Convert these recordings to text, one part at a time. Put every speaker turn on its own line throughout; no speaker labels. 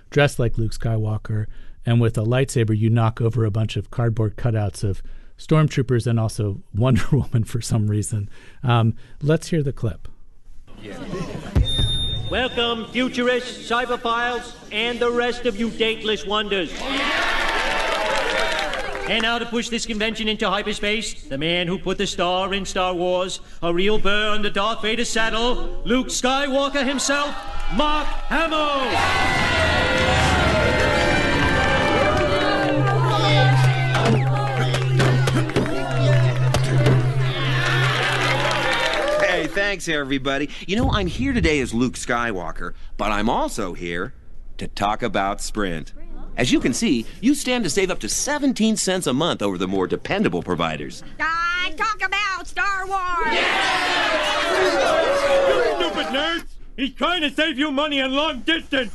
dressed like Luke Skywalker, and with a lightsaber you knock over a bunch of cardboard cutouts of stormtroopers and also Wonder Woman for some reason. Let's hear the clip.
Welcome, futurists, cyberphiles, and the rest of you dateless wonders. And now to push this convention into hyperspace, the man who put the star in Star Wars, a real burr under Darth Vader's saddle, Luke Skywalker himself, Mark Hamill!
Hey, thanks, everybody. You know, I'm here today as Luke Skywalker, but I'm also here to talk about Sprint. As you can see, you stand to save up to 17 cents a month over the more dependable providers.
I talk about Star Wars!
You stupid nerds! He's trying to save you money on long distance!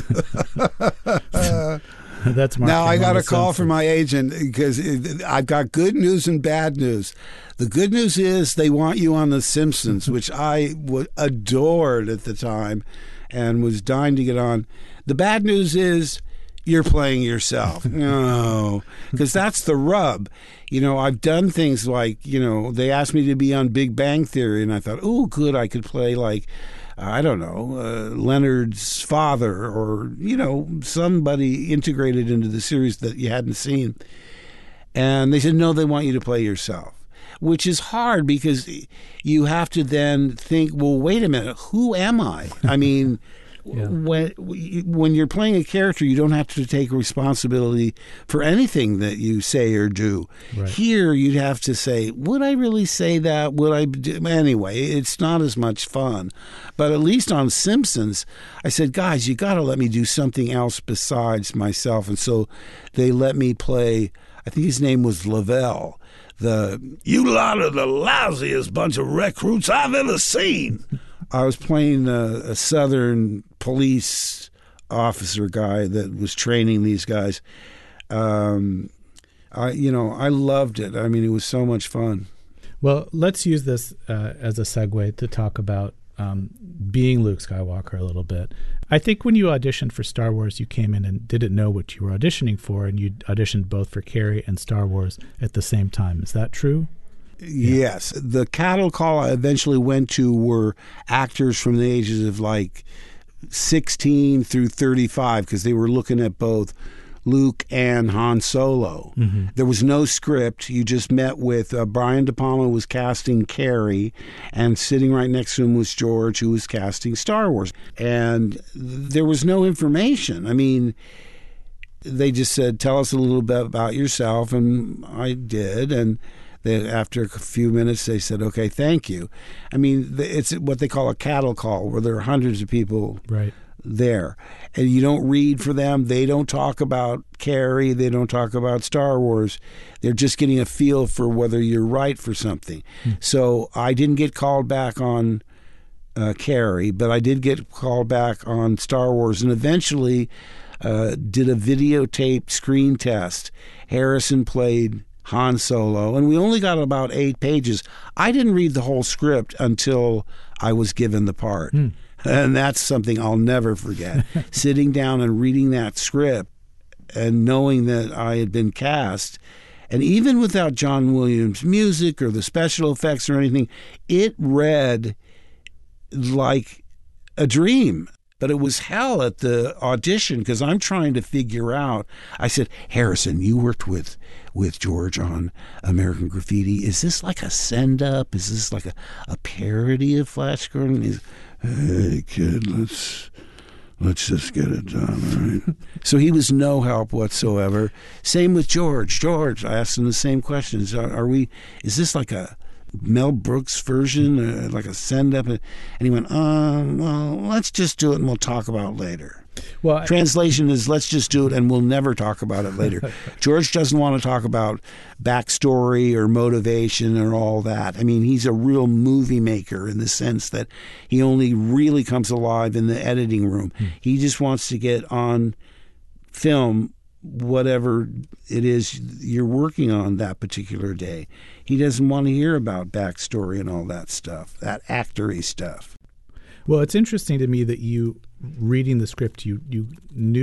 That's Mark.
Now I got a call from my agent because I've got good news and bad news. The good news is they want you on The Simpsons, which I adored at the time and was dying to get on. The bad news is you're playing yourself. No, because that's the rub. You know, I've done things like, you know, they asked me to be on Big Bang Theory, and I thought, oh, good, I could play like, I don't know, Leonard's father or, you know, somebody integrated into the series that you hadn't seen. And they said, no, they want you to play yourself, which is hard because you have to then think, well, wait a minute, who am I? I mean, yeah. When you're playing a character, you don't have to take responsibility for anything that you say or do. Right. Here, you'd have to say, would I really say that? Would I do? Anyway, it's not as much fun. But at least on Simpsons, I said, guys, you got to let me do something else besides myself. And so they let me play, I think his name was Lavelle, you lot are the lousiest bunch of recruits I've ever seen. I was playing a Southern police officer guy that was training these guys. I loved it. I mean, it was so much fun.
Well, let's use this as a segue to talk about being Luke Skywalker a little bit. I think when you auditioned for Star Wars, you came in and didn't know what you were auditioning for, and you auditioned both for Carrie and Star Wars at the same time. Is that true?
Yes. The cattle call I eventually went to were actors from the ages of like 16 through 35 because they were looking at both Luke and Han Solo. Mm-hmm. There was no script. You just met with Brian De Palma was casting Carrie, and sitting right next to him was George, who was casting Star Wars. And there was no information. I mean, they just said, tell us a little bit about yourself, and I did, and after a few minutes, they said, okay, thank you. I mean, it's what they call a cattle call, where there are hundreds of people there. And you don't read for them. They don't talk about Carrie. They don't talk about Star Wars. They're just getting a feel for whether you're right for something. So I didn't get called back on Carrie, but I did get called back on Star Wars, and eventually did a videotaped screen test. Harrison played Han Solo, and we only got about 8 pages. I didn't read the whole script until I was given the part. And that's something I'll never forget. Sitting down and reading that script and knowing that I had been cast, and even without John Williams' music or the special effects or anything, it read like a dream. But it was hell at the audition because I'm trying to figure out. I said, Harrison, you worked with George on American Graffiti. Is this like a send-up? Is this like a parody of Flash Gordon? He's, hey, kid, let's just get it done, all right? So he was no help whatsoever. Same with George. George, I asked him the same questions. Is this like a Mel Brooks version, like a send-up? And he went, well, let's just do it and we'll talk about it later. Well, translation is let's just do it and we'll never talk about it later. George doesn't want to talk about backstory or motivation or all that. I mean, he's a real movie maker in the sense that he only really comes alive in the editing room. He just wants to get on film whatever it is you're working on that particular day. He doesn't want to hear about backstory and all that stuff, that actory stuff.
Well, it's interesting to me that you, reading the script, you knew